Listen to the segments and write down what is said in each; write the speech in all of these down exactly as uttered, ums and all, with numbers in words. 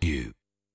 you.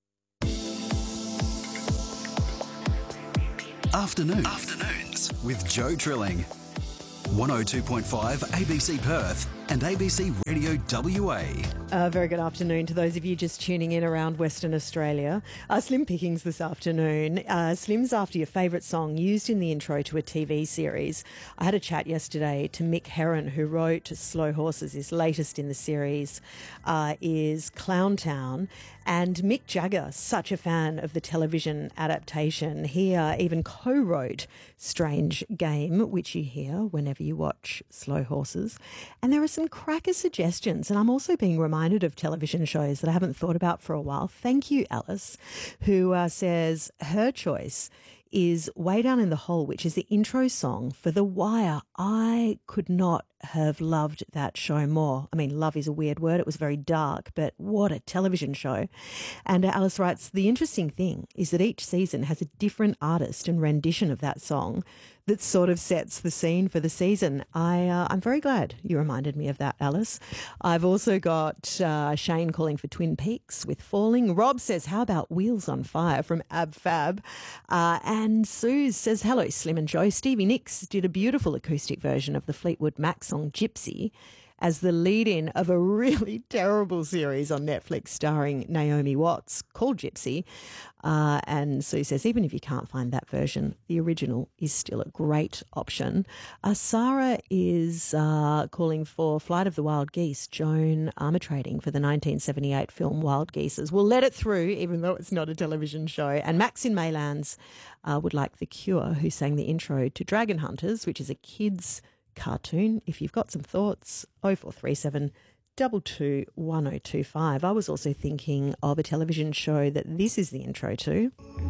Afternoons. Afternoons with Joe Trilling. one oh two point five A B C Perth and A B C Radio W A. A very good afternoon to those of you just tuning in around Western Australia. Uh, Slim pickings this afternoon. Uh, Slim's after your favourite song used in the intro to a T V series. I had a chat yesterday to Mick Herron, who wrote Slow Horses. His latest in the series uh, is Clowntown. And Mick Jagger, such a fan of the television adaptation, he uh, even co-wrote Strange Game, which you hear whenever you watch Slow Horses. And there are some cracker suggestions, and I'm also being reminded of television shows that I haven't thought about for a while. Thank you, Alice, who uh, says her choice is Way Down in the Hole, which is the intro song for The Wire. I could not have loved that show more. I mean, love is a weird word. It was very dark, but what a television show. And Alice writes, the interesting thing is that each season has a different artist and rendition of that song that sort of sets the scene for the season. I, uh, I'm very glad you reminded me of that, Alice. I've also got uh, Shane calling for Twin Peaks with Falling. Rob says, how about Wheels on Fire from Ab Fab? Uh, and Suze says, hello, Slim and Joe. Stevie Nicks did a beautiful acoustic version of the Fleetwood Mac song Gypsy as the lead-in of a really terrible series on Netflix starring Naomi Watts called Gypsy. Uh, and Sue says, even if you can't find that version, the original is still a great option. Uh, Sarah is uh, calling for Flight of the Wild Geese, Joan Armatrading for the nineteen seventy-eight film Wild Geeses. We'll let it through, even though it's not a television show. And Max in Maylands uh, would like The Cure, who sang the intro to Dragon Hunters, which is a kids' cartoon. If you've got some thoughts, oh four three seven, two two one oh two five. I was also thinking of a television show that this is the intro to.